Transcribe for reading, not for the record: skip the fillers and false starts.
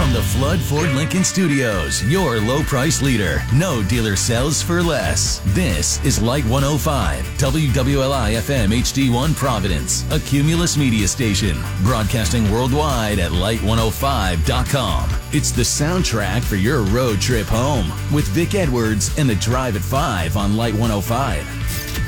From the Flood Ford Lincoln Studios, your low price leader. No dealer sells for less. This is Light 105, WWLI FM HD1 Providence, a Cumulus media station, broadcasting worldwide at light105.com. It's the soundtrack for your road trip home with Vic Edwards and the Drive at 5 on Light 105.